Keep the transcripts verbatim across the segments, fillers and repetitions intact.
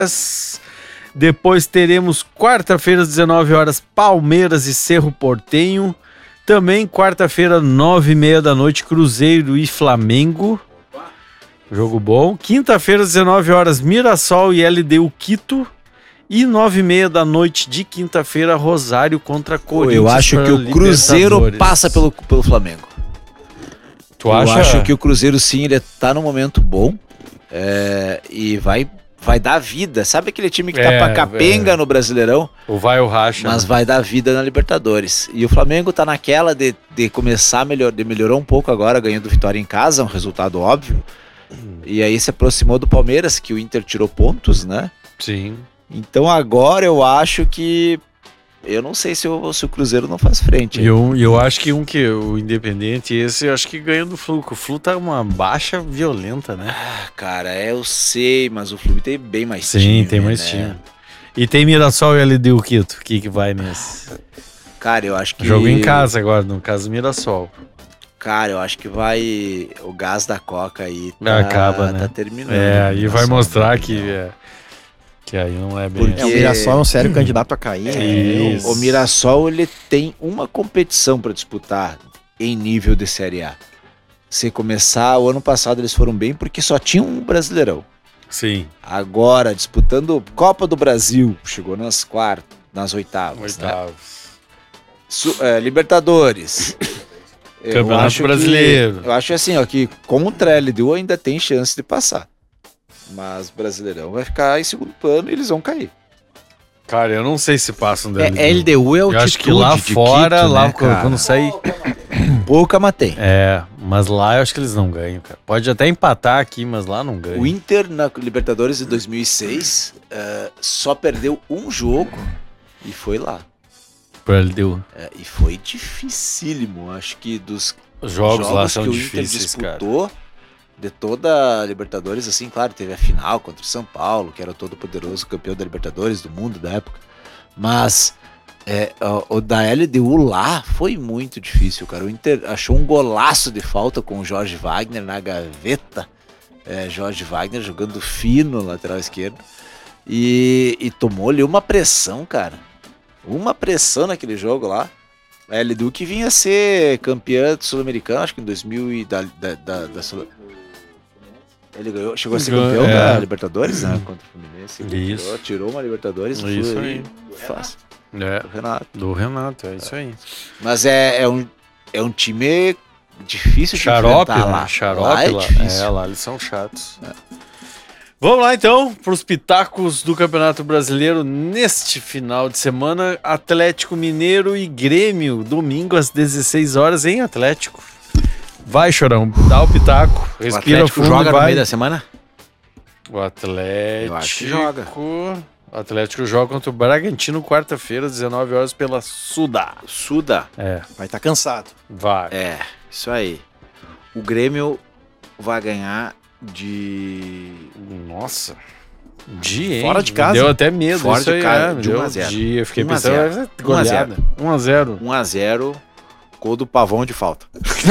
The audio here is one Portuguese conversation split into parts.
Depois teremos quarta-feira, às dezenove horas, Palmeiras e Cerro Porteño. Também quarta-feira, nove e meia da noite, Cruzeiro e Flamengo. Jogo bom. Quinta-feira, às dezenove horas, Mirassol e L D U Quito. E nove e meia da noite de quinta-feira, Rosário contra Corinthians. Eu acho que o Cruzeiro passa pelo, pelo Flamengo. Tu Eu acha? acho que o Cruzeiro, sim, ele tá num momento bom. É, e vai, vai dar vida. Sabe aquele time que tá É, pra capenga é. no Brasileirão? Ou vai ou racha? Mas né? vai dar vida na Libertadores. E o Flamengo tá naquela de, de começar a melhor, de melhorar um pouco agora, ganhando vitória em casa, um resultado óbvio. E aí se aproximou do Palmeiras, que o Inter tirou pontos, né? Sim. Então agora eu acho que... Eu não sei se o, se o Cruzeiro não faz frente. E eu, eu acho que um que o Independente, esse eu acho que ganha do Flu. O Flu tá uma baixa violenta, né? Ah, cara, eu sei, mas o Fluminense tem bem mais Sim, time. tem mais né? time. E tem Mirassol e L D U Quito. O que que vai nesse? Cara, eu acho que... Jogo em casa agora, no caso do Mirassol. Cara, eu acho que vai... O gás da Coca aí tá, Acaba, né? tá terminando. É, aí vai Mirassol, mostrar né? que, é, que aí não é bem... Porque- É, o Mirassol é um sério candidato a cair. né? Isso. O Mirassol, ele tem uma competição para disputar em nível de Série A. Se começar, o ano passado eles foram bem porque só tinha um Brasileirão. Sim, Agora, disputando Copa do Brasil, chegou nas quartas, nas oitavas. né? oitavos. Su- é, Libertadores. Eu Campeonato acho que- Brasileiro. eu acho assim, ó, que contra a L D U ainda tem chance de passar. Mas Brasileirão vai ficar em segundo plano e eles vão cair. Cara, eu não sei se passam da É, L D U é o Eu acho que lá fora, lá quando, quando sai... Pouca matei. É, mas lá eu acho que eles não ganham, cara. Pode até empatar aqui, mas lá não ganha. O Inter na Libertadores de dois mil e seis eh, só perdeu um jogo e foi lá. Pro L D U. É, e foi dificílimo. Acho que dos Os jogos, lá são que o Inter difíceis, cara. disputou, de toda a Libertadores, assim, claro, teve a final contra o São Paulo, que era o todo poderoso campeão da Libertadores do mundo da época. Mas é, o, o da L D U lá foi muito difícil, cara. O Inter achou um golaço de falta com o Jorge Wagner na gaveta. É, Jorge Wagner jogando fino no lateral esquerdo. E, e tomou ali uma pressão, cara. Uma pressão naquele jogo lá. A L D U que vinha ser campeã sul-americana, acho que em dois mil e da, da, da, da Sul... Ele ganhou, chegou a ser campeão É. da Libertadores, né? Contra o Fluminense. Ele Isso. Tirou, tirou uma Libertadores e Isso foi aí. fácil. É, O Renato. do Renato, é isso aí. Mas é, é, um, é um time difícil de Xarope, enfrentar né? lá. Xarope lá é lá. difícil. É, lá eles são chatos. Vamos lá então, para os pitacos do Campeonato Brasileiro neste final de semana. Atlético Mineiro e Grêmio, domingo às dezesseis horas em Atlético. Vai, Chorão, dá o pitaco, O respira Atlético fundo joga e no vai. meio da semana? O Atlético... Eu acho que joga. O Atlético joga contra o Bragantino quarta-feira, às dezenove horas pela Suda. Suda. É, Vai estar cansado. vai. É, isso aí. O Grêmio vai ganhar de... Nossa. De, hein? Fora de Me casa. Deu até medo. Fora isso de aí, casa, é, me de deu um a zero. de- Eu fiquei um a pensando, zero. vai ser goleada. um a zero. um a zero. um a zero, gol do Pavão de falta.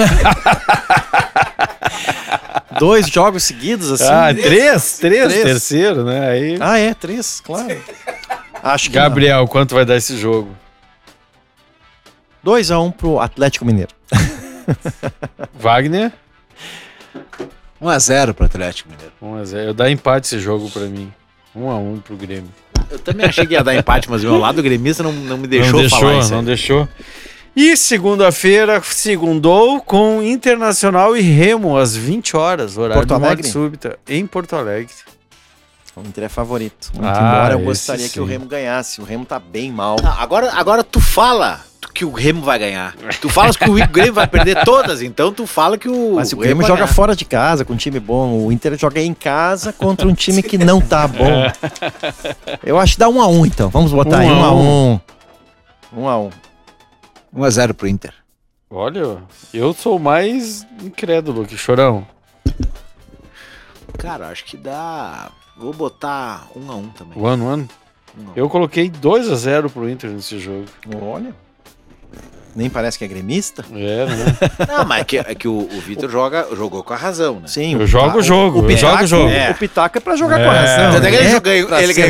Dois jogos seguidos, assim. Ah, três? Três? Três. Terceiro, né? Aí... Ah, é, três, claro. Acho que Gabriel, quanto vai dar esse jogo? dois a um pro Atlético Mineiro. Wagner? um a zero pro Atlético Mineiro. um a zero. Eu dá empate esse jogo pra mim. um a um pro Grêmio. Eu também achei que ia dar empate, mas o meu lado gremista não, não me deixou, não deixou, falar isso aí. não deixou. E segunda-feira, segundou com Internacional e Remo, às vinte horas, horário Porto do Morte Alegre? Súbita, em Porto Alegre. O Inter é favorito. Muito Ah, embora eu esse gostaria que o sim. Remo ganhasse. O Remo tá bem mal. Não, agora, agora tu fala que o Remo vai ganhar. Tu falas que o Grêmio vai perder todas, então tu fala que o, Mas o o Grêmio vai joga ganhar. fora de casa, com um time bom. O Inter joga em casa contra um time que não tá bom. Eu acho que dá um a um, então. Vamos botar Um aí a um a um. Um a um. um a zero pro Inter. Olha, eu sou mais incrédulo que Chorão. Cara, acho que dá... Vou botar um a um também. One, one. Um a um. Eu coloquei dois a zero pro Inter nesse jogo. Olha. Nem parece que é gremista. É, né? Não, mas é que, é que o, o Vitor joga, jogou com a razão, né? Sim, Eu jogo o jogo, eu Pitaco- jogo o jogo. O Pitaco é pra jogar É. com a razão. Tanto é que ele, É ganhou, pra ele ser